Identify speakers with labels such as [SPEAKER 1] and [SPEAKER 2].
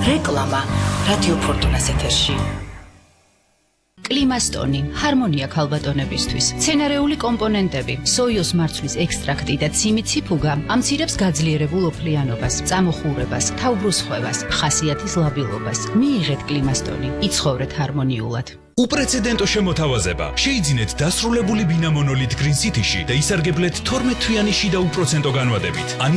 [SPEAKER 1] რეკლამა რადიო ფორტუნას ეთერში. კლიმასტონი, ჰარმონია ქალბატონებისთვის, მცენარეული კომპონენტები, სოიოს მარცვლის ექსტრაქტი და ციმიციფუგა ამცირებს გაძლიერებულ ოფლიანობას, წამოხურებას, თავბრუსხვევას, ხასიათის ლაბილობას. მიიღეთ კლიმასტონი, იცხოვრეთ ჰარმონიულად.
[SPEAKER 2] უპრეცედენტო შემოთავაზება. შეიძინეთ დასრულებული ბინა მონოლით Green City-ში და ისარგებლეთ 12 თვიანი შიდა უპროცენტო განვადებით.